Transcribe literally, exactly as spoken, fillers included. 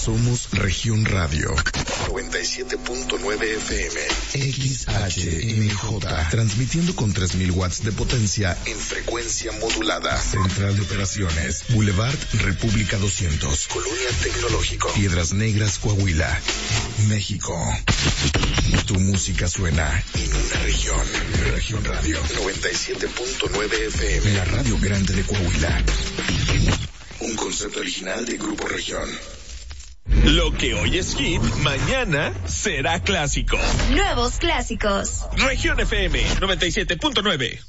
Somos Región Radio. noventa y siete punto nueve F M. X H M J. Transmitiendo con tres mil watts de potencia en frecuencia modulada. Central de Operaciones. Boulevard República doscientos. Colonia Tecnológico. Piedras Negras, Coahuila, México. Tu música suena en una región. Región Radio noventa y siete punto nueve F M. La radio grande de Coahuila. Un concepto original de Grupo Región. Lo que hoy es hit, mañana será clásico. Nuevos clásicos. Región F M noventa y siete punto nueve.